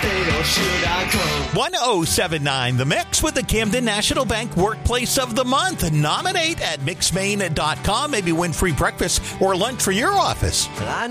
stay or should I go? 1079 The Mix with the Camden National Bank Workplace of the Month. Nominate at mixmain.com. Maybe win free breakfast or lunch for your office. I